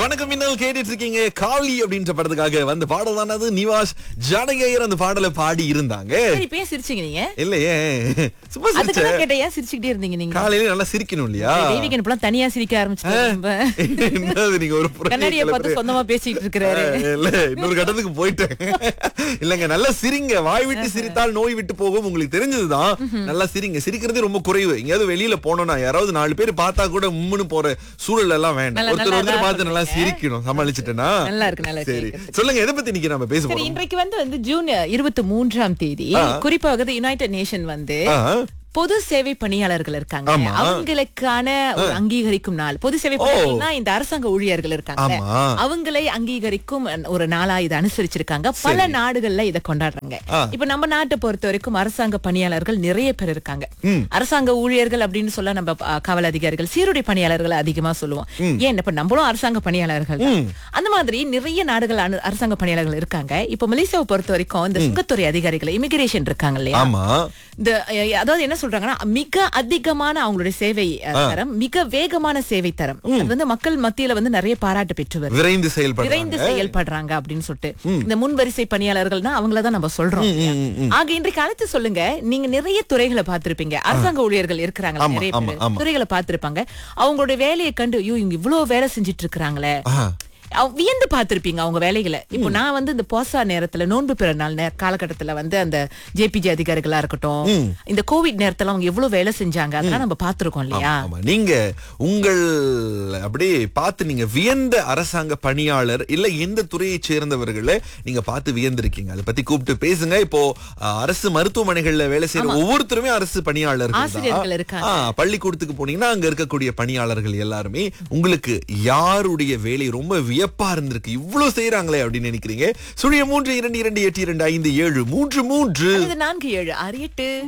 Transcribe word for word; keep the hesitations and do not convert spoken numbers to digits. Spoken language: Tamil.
வணக்கம் மின்னல் கேட்டுட்டு இருக்கீங்க. காளி அப்படின்ற படத்துக்காக வந்த பாடல் தானது. நிவாஸ் ஜானகியர் அந்த பாடல பாடி இருந்தாங்க. சரி, இப்ப ஏன் சிரிச்சீங்க நீங்க? இல்லையே, சும்மா அதுக்கு சிரிச்சேன். தான் கேட்டேன், ஏன் சிரிச்சுக்கிட்டே இருந்தீங்க நீங்க? காலையில நல்லா சிரிக்கணும் இல்லையா? தெய்வீகன் இப்பலாம் தனியா சிரிக்க ஆரம்பிச்சிட்டாங்க. என்னது நீங்க ஒரு புறம் கண்ணாடியை பார்த்து சொந்தமா பேசிட்டு இருக்கிறாரு. இல்ல, இன்னொரு கட்டத்துக்கு போயிட்டேன். இல்லங்க, நல்லா சிரிங்க. வாய் விட்டு சிரித்தால் நோய் விட்டு போகும். உங்களுக்கு தெரிஞ்சதுதான். நல்லா சிரிங்க. சிரிக்கிறது ரொம்ப குறைவு. எங்கயாவது வெளியில போனோம்னா யாராவது நாலு பேர் பார்த்தா கூட உம்முன்னு போற சூழல் எல்லாம் வேண்டாம். நல்லா, ஒருத்தர் நல்லா ஒருத்தர் பார்த்து தான் நல்லா சிரிக்கணும். சமாளிச்சுட்டேனா? நல்லா இருக்கு, நல்லா சரி, இருக்கு. சொல்லுங்க, எதை பத்தி இன்னைக்கு நம்ம பேச சரி, போறோம்? இன்றைக்கு வந்து வந்து ஜூன் இருபத்தி மூன்றாம் தேதி குறிப்பாக யுனைடெட் நேஷன் வந்து ஆ, பொது சேவை பணியாளர்கள் இருக்காங்க, ஆமா. அவங்களுக்கான ஒரு அங்கீகரிக்கும் நாள். பொது சேவை பணியாளர்கள்னா இந்த அரசாங்க ஊழியர்கள் இருக்காங்க, ஆமா. அவங்களை அங்கீகரிக்கும் ஒரு நாளா இதை அனுசரிச்சிருக்காங்க. பல நாடுகள்ல இதை கொண்டாடுறாங்க. ஆ. இப்ப நம்ம நாட்டை பொறுத்த வரைக்கும் அரசாங்க பணியாளர்கள் நிறைய பேர் இருக்காங்க. அரசாங்க ஊழியர்கள் அப்படின்னு சொல்ல நம்ம அஹ், காவல் அதிகாரிகள், சீருடை பணியாளர்கள் அதிகமா சொல்லுவோம். ஏன் இப்ப நம்மளும் அரசாங்க பணியாளர்கள் தான். அந்த மாதிரி நிறைய நாடுகள் அனு- அரசாங்க பணியாளர்கள் இருக்காங்க. இப்ப மலேசியாவை பொறுத்த வரைக்கும் இந்த சுங்கத்துறை அதிகாரிகள், இமிகிரேஷன் இருக்காங்க இல்லையா, ஆமா. இந்த அஹ், அதாவது என்ன சொல்றாங்கன்னா மிக அதிகமான அவங்களுடைய சேவை அஹ், தரம், மிக வேகமான சேவை தரம். அது வந்து மக்கள் மத்தியில வந்து நிறைய பாராட்டு பெற்று வருது. விரைந்து செயல்படுறாங்க. விரைந்து செயல்படுறாங்க அப்படின்னு சொல்லிட்டு இந்த முன்வரிசை பணியாளர்கள்னா அவங்களதான் நம்ம சொல்றோம். ஆக இன்றைக்கு அழைத்து சொல்லுங்க, நீங்க நிறைய துறைகளை பார்த்திருப்பீங்க. அரசாங்க ஊழியர்கள் இருக்கிறாங்க ஆமா, நிறைய ஆமா, பேர், ஆமா. துறைகளை பார்த்திருப்பாங்க. அவங்களுடைய வேலையை கண்டு ஐயோ இவங்க இவ்வளவு வேலை செஞ்சிட்டு இருக்கிறாங்களே, ஆ, அவ- வியந்து பார்த்திருப்பீங்க அவங்க வேலைகளை. இப்போ நான் வந்து இந்த போசா நேரத்துல, நோன்பு பிறநாள் நே- காலகட்டத்துல வந்து அந்த ஜேபிஜி அதிகாரிகளா இருக்கட்டும், இந்த கோவிட் நேரத்துல அவங்க எவ்வளவு வேலை செஞ்சாங்க அதெல்லாம் நம்ம பார்த்திருக்கோம் இல்லையா? ஆமா. நீங்க உங்கள் அப்படியே பார்த்து நீங்க வியந்த அரசாங்க பணியாளர் இல்ல எந்த துறையை சேர்ந்தவர்களை நீங்க பார்த்து வியந்திருக்கீங்க? அதை பத்தி கூப்பிட்டு பேசுங்க. இப்போ அஹ், அரசு மருத்துவமனைகள்ல வேலை செய்யற ஒவ்வொருத்தருமே அரசு பணியாளர்கள் தான். ஆசிரியர்கள் இருக்காங்க. ஆ, பள்ளிக்கூடத்துக்கு போனீங்கன்னா அங்க இருக்கக்கூடிய பணியாளர்கள் எல்லாருமே உங்களுக்கு யாருடைய வேலை ரொம்ப வியப்பா இருந்திருக்கு, இவ்வளவு செய்யறாங்களே அப்படின்னு நினைக்கிறீங்க? சுழிய மூன்று இரண்டு இரண்டு எட்டு இரண்டு ஐந்து ஏழு மூன்று மூன்று இது நான்கு ஏழு ஆறு எட்டு